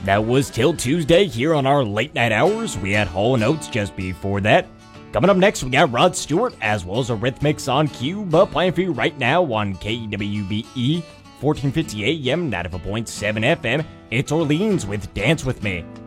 That was Till Tuesday here on our late night hours. We had Hall & Oates just before that. Coming up next, we got Rod Stewart as well as Eurythmics on cue, but playing for you right now on KWBE 1450 AM, 95.7 FM. It's Orleans with Dance With Me.